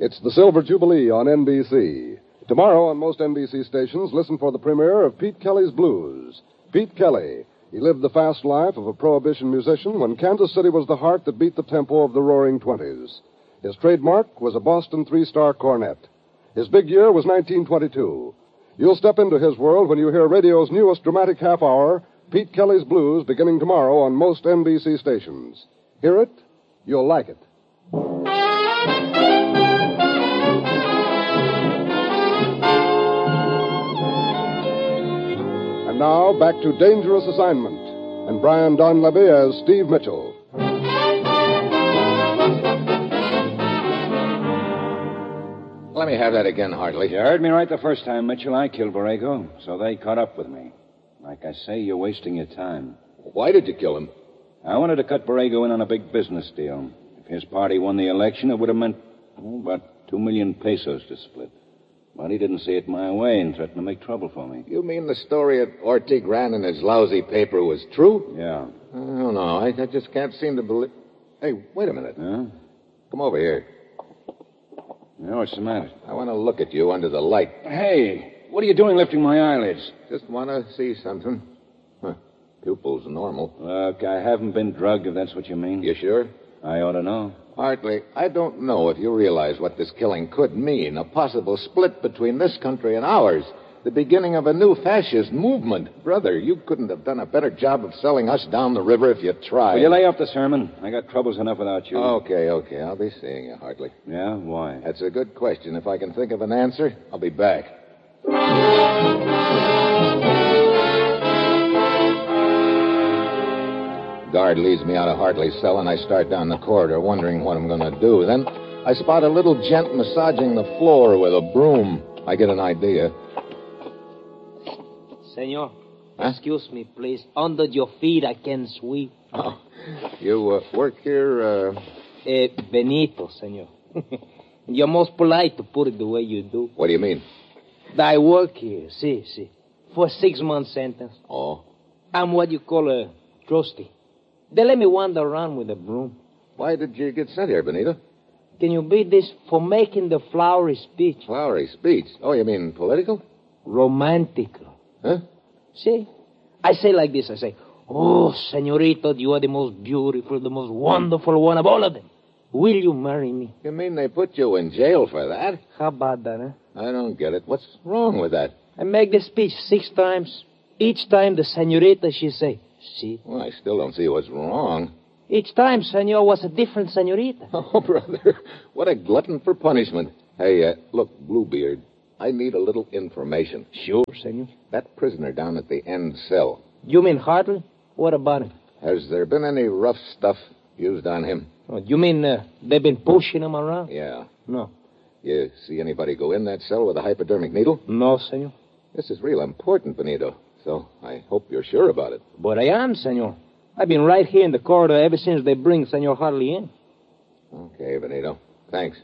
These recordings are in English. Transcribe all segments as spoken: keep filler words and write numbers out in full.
It's the Silver Jubilee on N B C. Tomorrow on most N B C stations, listen for the premiere of Pete Kelly's Blues. Pete Kelly. He lived the fast life of a prohibition musician when Kansas City was the heart that beat the tempo of the roaring twenties. His trademark was a Boston three-star cornet. His big year was nineteen twenty-two. You'll step into his world when you hear radio's newest dramatic half-hour, Pete Kelly's Blues, beginning tomorrow on most N B C stations. Hear it? You'll like it. And now, back to Dangerous Assignment, and Brian Donlevy as Steve Mitchell. Let me have that again, Hartley. You heard me right the first time, Mitchell. I killed Borrego, so they caught up with me. Like I say, you're wasting your time. Why did you kill him? I wanted to cut Borrego in on a big business deal. If his party won the election, it would have meant oh, about two million pesos to split. But he didn't see it my way and threatened to make trouble for me. You mean the story that Ortiz ran in his lousy paper was true? Yeah. I don't know. I, I just can't seem to believe... Hey, wait a minute. Huh? Come over here. Yeah, what's the matter? I want to look at you under the light. Hey, what are you doing lifting my eyelids? Just want to see something. Huh. Pupils normal. Look, I haven't been drugged, if that's what you mean. You sure? I ought to know. Hartley, I don't know if you realize what this killing could mean. A possible split between this country and ours. The beginning of a new fascist movement. Brother, you couldn't have done a better job of selling us down the river if you tried. Will you lay off the sermon? I got troubles enough without you. Okay, okay. I'll be seeing you, Hartley. Yeah? Why? That's a good question. If I can think of an answer, I'll be back. Guard leads me out of Hartley's cell, and I start down the corridor, wondering what I'm going to do. Then I spot a little gent massaging the floor with a broom. I get an idea. Senor, huh? Excuse me, please. Under your feet, I can sweep. Oh, you uh, work here, uh... Eh, Benito, senor. You're most polite to put it the way you do. What do you mean? I work here, see, see. For a six-month sentence. Oh? I'm what you call a trustee. They let me wander around with a broom. Why did you get sent here, Benito? Can you beat this? For making the flowery speech. Flowery speech? Oh, you mean political? Romantical. Huh? See? I say like this, I say, oh, senorita, you are the most beautiful, the most wonderful one of all of them. Will you marry me? You mean they put you in jail for that? How about that, huh? I don't get it. What's wrong with that? I make the speech six times. Each time the senorita, she say, see? Well, I still don't see what's wrong. Each time, senor, was a different senorita. Oh, brother, what a glutton for punishment. Hey, uh, look, Bluebeard, I need a little information. Sure, senor. That prisoner down at the end cell. You mean Hartley? What about him? Has there been any rough stuff used on him? Oh, you mean uh, they've been pushing him around? Yeah. No. You see anybody go in that cell with a hypodermic needle? No, senor. This is real important, Benito, so I hope you're sure about it. But I am, senor. I've been right here in the corridor ever since they bring Senor Hartley in. Okay, Benito. Thanks.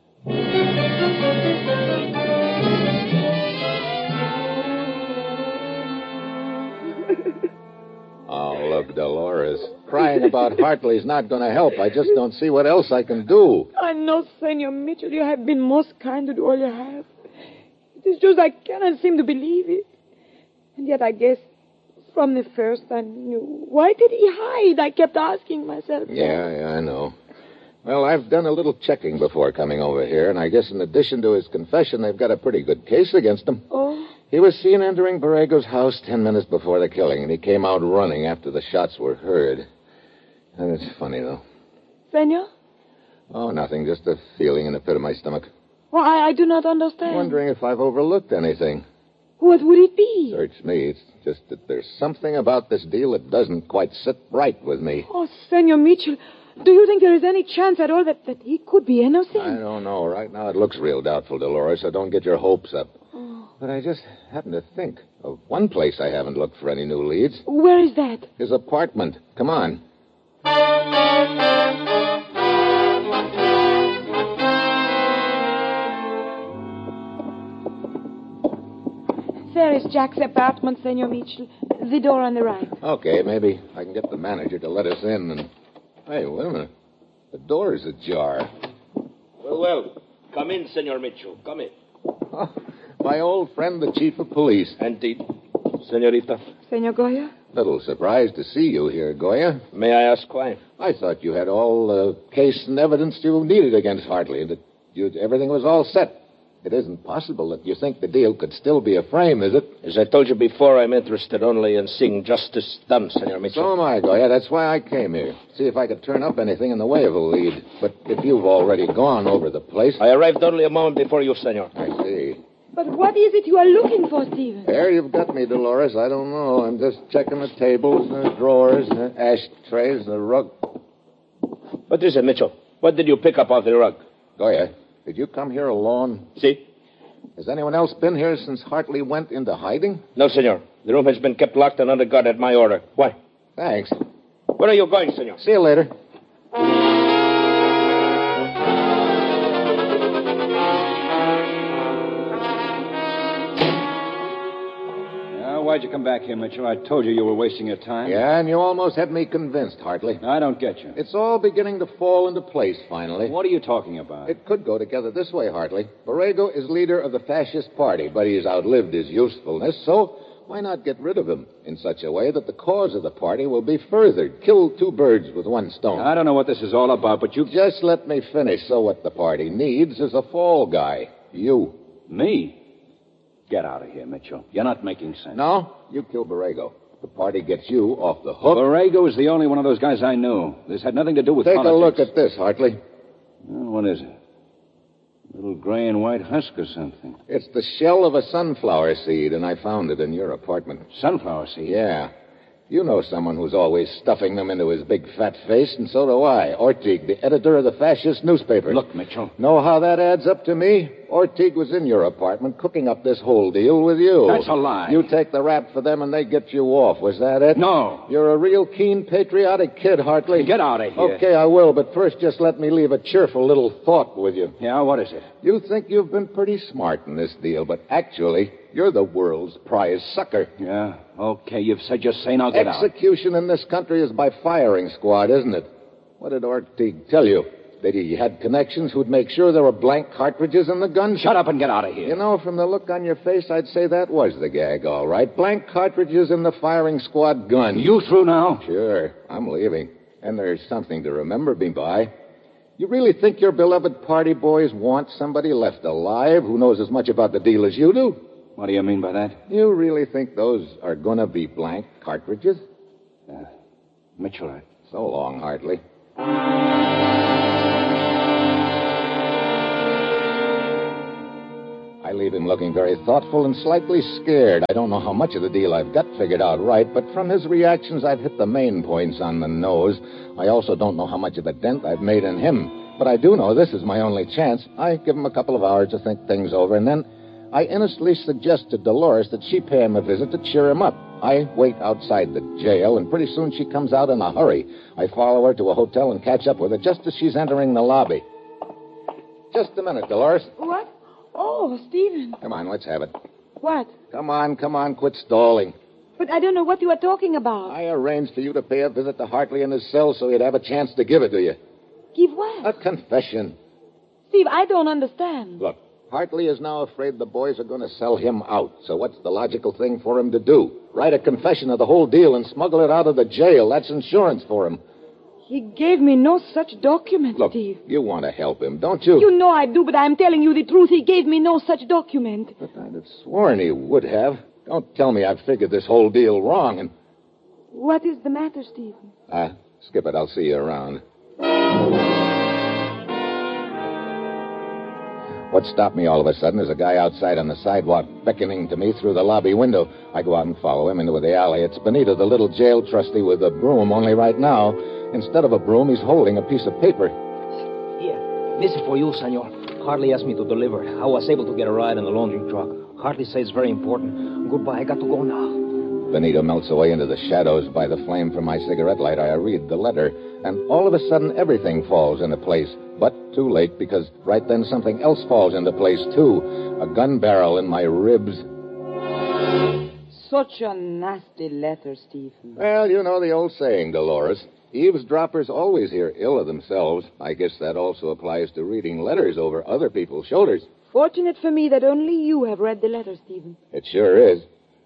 Oh, look, Dolores. Crying about Hartley's not going to help. I just don't see what else I can do. I know, Senor Mitchell, you have been most kind to do all you have. It is just I cannot seem to believe it. And yet I guess from the first I knew. Why did he hide? I kept asking myself that. Yeah, yeah, I know. Well, I've done a little checking before coming over here, and I guess in addition to his confession, they've got a pretty good case against him. Oh? He was seen entering Borrego's house ten minutes before the killing, and he came out running after the shots were heard. And it's funny, though. Senor? Oh, nothing, just a feeling in the pit of my stomach. Well, I, I do not understand. Wondering if I've overlooked anything. What would it be? Search me. It's just that there's something about this deal that doesn't quite sit right with me. Oh, Senor Mitchell, do you think there is any chance at all that, that he could be innocent? I don't know. Right now it looks real doubtful, Dolores, so don't get your hopes up. Oh. But I just happen to think of one place I haven't looked for any new leads. Where is that? His apartment. Come on. There is Jack's apartment, Senor Mitchell. The door on the right. Okay, maybe I can get the manager to let us in and... Hey, wait a minute. The door is ajar. Well, well. Come in, Senor Mitchell. Come in. Oh, my old friend, the chief of police. Indeed. Senorita. Senor Goya? Little surprised to see you here, Goya. May I ask why? I thought you had all the case and evidence you needed against Hartley, that you, everything was all set. It isn't possible that you think the deal could still be a frame, is it? As I told you before, I'm interested only in seeing justice done, Senor Mitchell. So am I, Goya. That's why I came here. See if I could turn up anything in the way of a lead. But if you've already gone over the place... I arrived only a moment before you, Senor. I see. But what is it you are looking for, Stephen? There you've got me, Dolores. I don't know. I'm just checking the tables, the drawers, the ashtrays, the rug. What is it, Mitchell? What did you pick up off the rug? Goya, did you come here alone? See? Has anyone else been here since Hartley went into hiding? No, Senor. The room has been kept locked and under guard at my order. Why? Thanks. Where are you going, Senor? See you later. Why'd you come back here, Mitchell? I told you you were wasting your time. Yeah, and you almost had me convinced, Hartley. I don't get you. It's all beginning to fall into place, finally. What are you talking about? It could go together this way, Hartley. Borrego is leader of the fascist party, but he's outlived his usefulness, so why not get rid of him in such a way that the cause of the party will be furthered? Kill two birds with one stone. I don't know what this is all about, but you... Just let me finish. So what the party needs is a fall guy. You. Me? Get out of here, Mitchell. You're not making sense. No? You kill Borrego. The party gets you off the hook. Borrego is the only one of those guys I knew. This had nothing to do with Take politics. a look at this, Hartley. Well, what is it? A little gray and white husk or something. It's the shell of a sunflower seed, and I found it in your apartment. Sunflower seed? Yeah. You know someone who's always stuffing them into his big fat face, and so do I. Ortiz, the editor of the fascist newspaper. Look, Mitchell. Know how that adds up to me? Ortiz was in your apartment cooking up this whole deal with you. That's a lie. You take the rap for them and they get you off. Was that it? No. You're a real keen, patriotic kid, Hartley. Get out of here. Okay, I will, but first just let me leave a cheerful little thought with you. Yeah, what is it? You think you've been pretty smart in this deal, but actually, you're the world's prize sucker. Yeah, okay, you've said your say, now get out. Execution in this country is by firing squad, isn't it? What did Ortiz tell you? That he had connections who'd make sure there were blank cartridges in the gun? Shut up and get out of here. You know, from the look on your face, I'd say that was the gag, all right. Blank cartridges in the firing squad gun. You through now? Sure, I'm leaving. And there's something to remember me by. You really think your beloved party boys want somebody left alive who knows as much about the deal as you do? What do you mean by that? You really think those are going to be blank cartridges? Uh, Mitchell, I... So long, Hartley. I leave him looking very thoughtful and slightly scared. I don't know how much of the deal I've got figured out right, but from his reactions, I've hit the main points on the nose. I also don't know how much of a dent I've made in him. But I do know this is my only chance. I give him a couple of hours to think things over, and then I innocently suggest to Dolores that she pay him a visit to cheer him up. I wait outside the jail, and pretty soon she comes out in a hurry. I follow her to a hotel and catch up with her just as she's entering the lobby. Just a minute, Dolores. What? Oh, Stephen. Come on, let's have it. What? Come on, come on, quit stalling. But I don't know what you are talking about. I arranged for you to pay a visit to Hartley in his cell so he'd have a chance to give it to you. Give what? A confession. Steve, I don't understand. Look, Hartley is now afraid the boys are going to sell him out. So what's the logical thing for him to do? Write a confession of the whole deal and smuggle it out of the jail. That's insurance for him. He gave me no such document, Look, Steve. you want to help him, don't you? You know I do, but I'm telling you the truth. He gave me no such document. But I'd have sworn he would have. Don't tell me I've figured this whole deal wrong and... What is the matter, Stephen? Ah, uh, skip it. I'll see you around. What stopped me all of a sudden is a guy outside on the sidewalk beckoning to me through the lobby window. I go out and follow him into the alley. It's Benito, the little jail trustee with a broom, only right now, instead of a broom, he's holding a piece of paper. Here, this is for you, senor. Hartley asked me to deliver it. I was able to get a ride in the laundry truck. Hartley says it's very important. Goodbye, I got to go now. Benito melts away into the shadows by the flame from my cigarette lighter. I read the letter, and all of a sudden everything falls into place. But too late, because right then something else falls into place, too. A gun barrel in my ribs. Such a nasty letter, Stephen. Well, you know the old saying, Dolores. Eavesdroppers always hear ill of themselves. I guess that also applies to reading letters over other people's shoulders. Fortunate for me that only you have read the letter, Stephen. It sure is.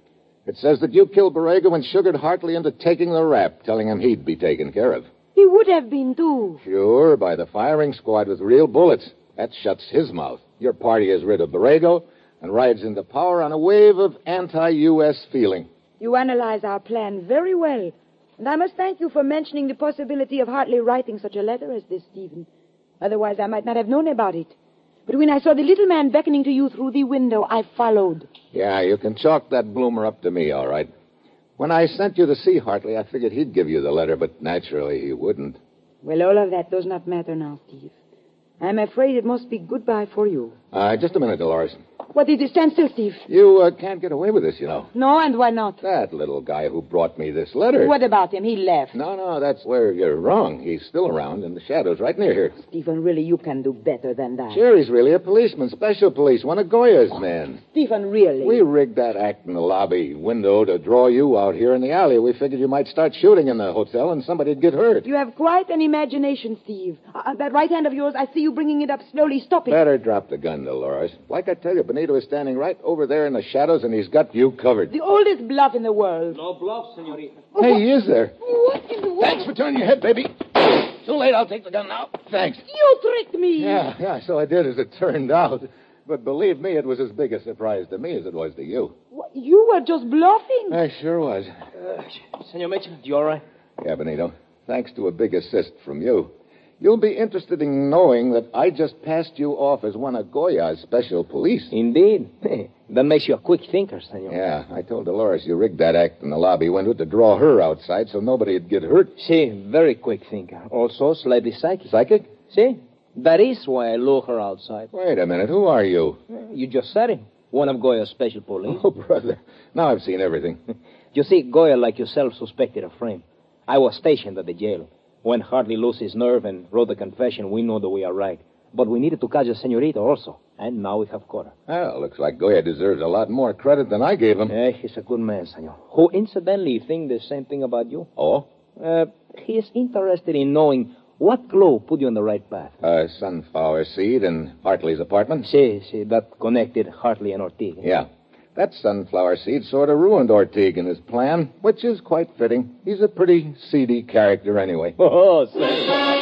It says that you killed Borrego and sugared Hartley into taking the rap, telling him he'd be taken care of. He would have been, too. Sure, by the firing squad with real bullets. That shuts his mouth. Your party is rid of Borrego and rides into power on a wave of anti-U S feeling. You analyze our plan very well. And I must thank you for mentioning the possibility of Hartley writing such a letter as this, Stephen. Otherwise, I might not have known about it. But when I saw the little man beckoning to you through the window, I followed. Yeah, you can chalk that bloomer up to me, all right. When I sent you to see Hartley, I figured he'd give you the letter, but naturally he wouldn't. Well, all of that does not matter now, Steve. I'm afraid it must be goodbye for you. Uh, just a minute, Dolores. What is it? Stand still, Steve. You uh, can't get away with this, you know. No, and why not? That little guy who brought me this letter. What about him? He left. No, no, that's where you're wrong. He's still around in the shadows right near here. Stephen, really, you can do better than that. Sure, he's really a policeman, special police, one of Goya's men. Stephen, really? We rigged that act in the lobby window to draw you out here in the alley. We figured you might start shooting in the hotel and somebody'd get hurt. You have quite an imagination, Steve. Uh, that right hand of yours, I see you bringing it up slowly. Stop it. Better drop the gun, Dolores. Like I tell you, Benito is standing right over there in the shadows, and he's got you covered. The oldest bluff in the world. No bluff, senorita. Hey, he is there. What in the world? Thanks for turning your head, baby. Too late, I'll take the gun now. Thanks. You tricked me. Yeah, yeah, so I did, as it turned out. But believe me, it was as big a surprise to me as it was to you. What, you were just bluffing. I sure was. Uh, Senor Mitchell, you all right? Yeah, Benito. Thanks to a big assist from you. You'll be interested in knowing that I just passed you off as one of Goya's special police. Indeed. That makes you a quick thinker, senor. Yeah, I told Dolores you rigged that act in the lobby window to draw her outside so nobody'd get hurt. Si, very quick thinker. Also slightly psychic. Psychic? Si, that is why I lure her outside. Wait a minute, who are you? You just said it. One of Goya's special police. Oh, brother. Now I've seen everything. You see, Goya, like yourself, suspected a frame. I was stationed at the jail. When Hartley lost his nerve and wrote the confession, we know that we are right. But we needed to catch the senorita also. And now we have caught her. Well, looks like Goya deserves a lot more credit than I gave him. Eh, he's a good man, senor. Who incidentally thinks the same thing about you. Oh? Uh, he is interested in knowing what clue put you on the right path. Uh, sunflower seed in Hartley's apartment? Si, si, that connected Hartley and Ortiga. Yeah. That sunflower seed sort of ruined Ortiga and his plan, which is quite fitting. He's a pretty seedy character anyway. Oh, say.